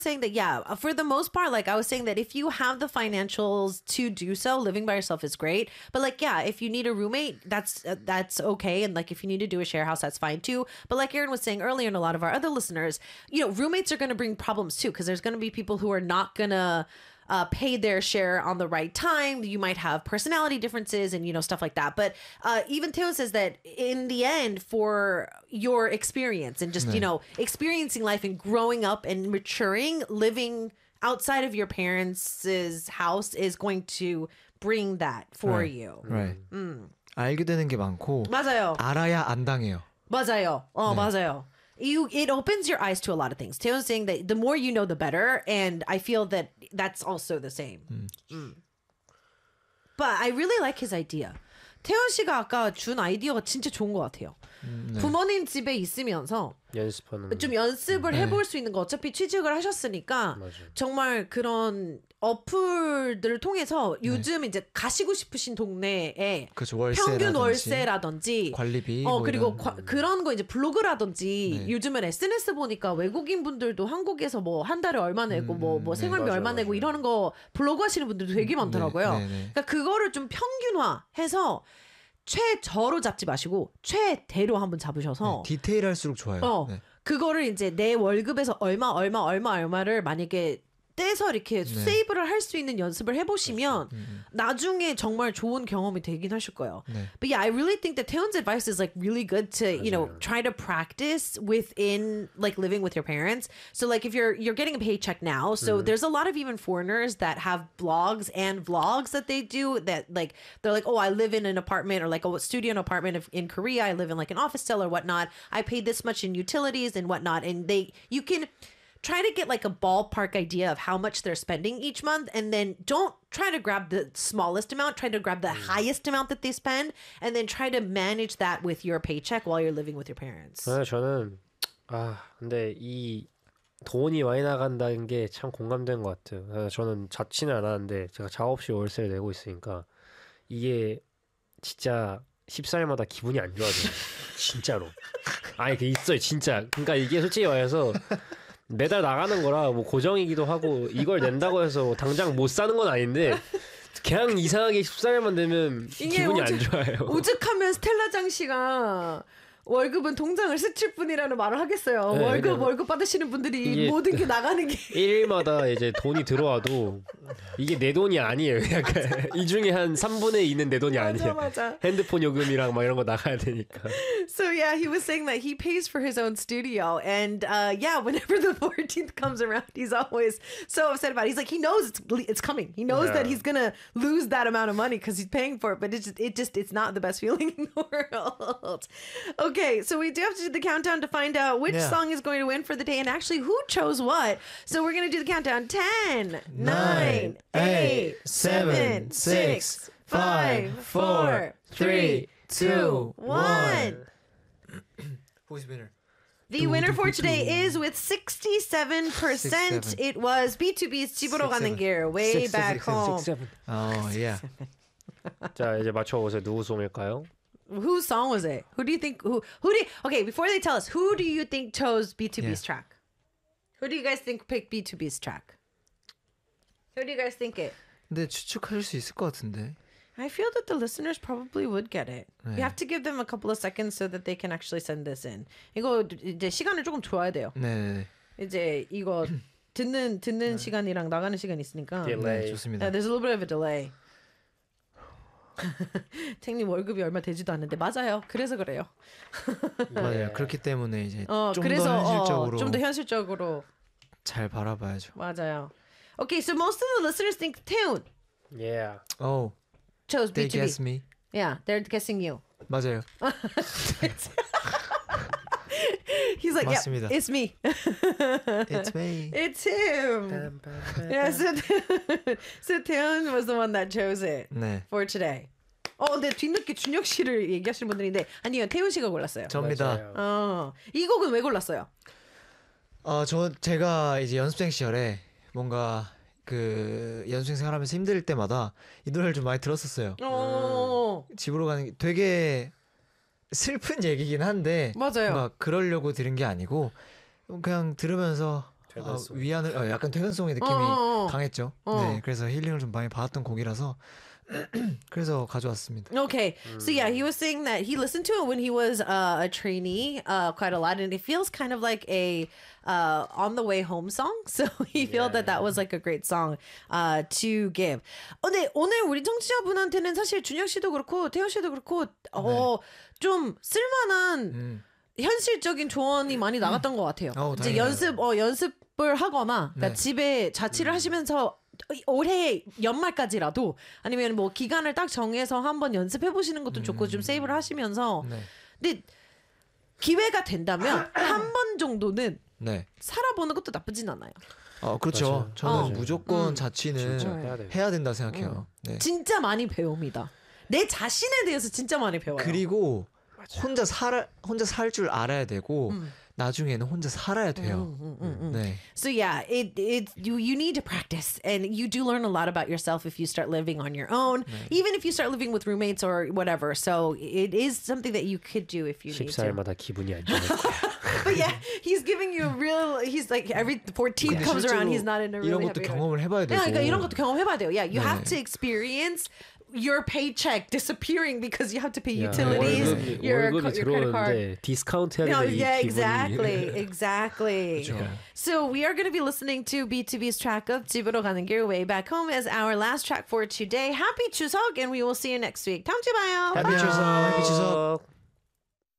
saying that, yeah, for the most part, like I was saying that if you have the financials to do so, living by yourself is great. But like, yeah, if you need a roommate, that's okay. And like, if you need to do a share house, that's fine too. But like Aaron was saying earlier, and a lot of our other listeners, you know, roommates are going to bring problems too, because there's going to be people who are not going to pay their share on the right time. You might have personality differences and, you know, stuff like that. But even Taeyeon says that in the end, for your experience and just, you know, experiencing life and growing up and maturing, living outside of your parents' house is going to bring that for you. Right. 알게 되는 게 많고 맞아요. 알아야 안 당해요. 맞아요. 맞아요. It opens your eyes to a lot of things. Taeyeon's saying that the more you know, the better. And I feel that that's also the same. But I really like his idea. 태연 씨가 아까 준 아이디어가 진짜 좋은 것 같아요. 부모님 집에 있으면서 연습하는 좀 연습을 해볼 수 있는 거. 어차피 취직을 하셨으니까 정말 그런 어플들을 통해서 요즘 이제 가시고 싶으신 동네에 그렇죠. 평균 월세라든지 관리비 그리고 그런 거 이제 블로그라든지 요즘은 SNS 보니까 외국인 분들도 한국에서 뭐 한 달에 얼마 내고 뭐 생활비 얼마 내고 이러는 거 블로그 하시는 분들도 되게 많더라고요. 그러니까 그거를 좀 평균화해서 최저로 잡지 마시고 최대로 한번 잡으셔서 디테일할수록 좋아요. 그거를 이제 내 월급에서 얼마를 만약에 떼서 이렇게 세이브를 할 수 있는 연습을 해보시면 나중에 정말 좋은 경험이 되긴 하실 거예요. But yeah, I really think that Taeyeon's advice is like really good to, you know, try to practice within like living with your parents. So like if you're getting a paycheck now, so there's a lot of even foreigners that have blogs and vlogs that they do that like, they're like, oh, I live in an apartment or like a studio apartment in Korea. I live in like an office cell or whatnot. I pay this much in utilities and whatnot. And you can try to get like a ballpark idea of how much they're spending each month, and then don't try to grab the smallest amount, try to grab the highest amount that they spend, and then try to manage that with your paycheck while you're living with your parents. 저는 근데 이 돈이 많이 나간다는 게 참 공감된 것 같아요. 저는 자취는 안 하는데 제가 작업 없이 월세를 내고 있으니까 이게 진짜 14일마다 기분이 안 좋아져요. 진짜로. 아니 그 있어요 진짜. 그러니까 이게 솔직히 말해서 매달 나가는 거라 뭐 고정이기도 하고 이걸 낸다고 해서 뭐 당장 못 사는 건 아닌데 그냥 이상하게 14일만 되면 기분이 안 좋아요. 오죽하면 스텔라장 씨가 월급은 동장을 스칠 뿐이라는 말을 하겠어요. 네, 월급 받으시는 분들이 모든 게 나가는 게 1일마다 이제 돈이 들어와도 이게 내 돈이 아니에요. 약간 이 중에 한 3분의 2는 내 돈이 아니에요. 맞아. 핸드폰 요금이랑 막 이런 거 나가야 되니까. So yeah, he was saying that he pays for his own studio, and yeah, whenever the 14th comes around, he's always so upset about it. He's like, he knows it's coming. He knows that he's gonna lose that amount of money because he's paying for it, but it's not the best feeling in the world. Okay, so we do have to do the countdown to find out which song is going to win for the day and actually who chose what. So we're going to do the countdown. 10, 9, 8, 7, 6, 5, 4, 3, 2, 1. Who's winner? The winner for today is with 67%. It was B2B's 집으로 가는 길, way back home. Oh, yeah. 자, 이제 맞춰보세요. 누구 송일까요? Whose song was it? Who do you think? Okay, before they tell us, who do you think chose B2B's track? Who do you guys think picked B2B's track? Who do you guys think it? 근데 추측하실 수 있을 것 같은데. I feel that the listeners probably would get it. 네. We have to give them a couple of seconds so that they can actually send this in. 이거 이제 시간을 조금 줘야 돼요. 네. 이제 이거 듣는 시간이랑 나가는 시간이 있으니까. 네, 좋습니다. There's a little bit of a delay. 탱님 월급이 얼마 되지도 않는데 맞아요. 그래서 그래요. 맞아요. 그렇기 때문에 이제 좀 더 현실적으로 잘 바라봐야죠. 맞아요. Okay, so most of the listeners think Taeyeon. Yeah. Oh. chose They B2B. guess me. Yeah, they're guessing you. 맞아요. He's like, 맞습니다. yeah, it's me. It's me. It's him. Yeah, so Taeyeon was the one that chose it 네. for today. 근데 뒤늦게 준혁 씨를 얘기하시는 분들인데 아니요, 태훈 씨가 골랐어요. 접니다. 이 곡은 왜 골랐어요? 제가 이제 연습생 시절에 뭔가 그 연습생 생활하면서 힘들 때마다 이 노래를 좀 많이 들었었어요. 집으로 가는 게 되게 슬픈 얘기긴 한데 맞아요. 뭔가 그러려고 들은 게 아니고 그냥 들으면서 위안을 약간 퇴근송의 느낌이 강했죠. 네, 그래서 힐링을 좀 많이 받았던 곡이라서 그래서 가져왔습니다. Okay, so yeah, he was saying that he listened to it when he was a trainee quite a lot, and it feels kind of like a on the way home song. So he felt that was like a great song to give. 네, 오늘 우리 청취자분한테는 사실 준혁 씨도 그렇고 태현 씨도 그렇고 좀 쓸만한 현실적인 조언이 많이 나갔던 것 같아요. 이제 연습을 하거나 그러니까 집에 자취를 하시면서 올해 연말까지라도 아니면 뭐 기간을 딱 정해서 한번 연습해 보시는 것도 좋고 좀 세이브를 하시면서 근데 기회가 된다면 한 번 정도는 살아보는 것도 나쁘진 않아요. 그렇죠. 저는 무조건 자취는 해야 된다 생각해요. 네. 진짜 많이 배웁니다. 내 자신에 대해서 진짜 많이 배워요. 그리고 혼자 살 줄 알아야 되고 나중에는 혼자 살아야 돼요. 네. So yeah, you need to practice, and you do learn a lot about yourself if you start living on your own, even if you start living with roommates or whatever. So it is something that you could do if you need to. 14일마다 기분이 안 좋을 거야. But yeah, he's giving you a real. He's like every 14th comes around, he's not in a really 이런 것도 happy mood. 경험을 해봐야 되고. 그러니까 이런 것도 경험해봐야 돼요. Yeah, you have to experience your paycheck disappearing because you have to pay utilities. 월급이 들어오는데 디스카운트 해야 되는 yeah, 기분이. exactly. So we are going to be listening to B2B's track of 집으로 가는 길 Way Back Home as our last track for today. Happy 추석, and we will see you next week. 다음 주에 봐요. Happy 추석.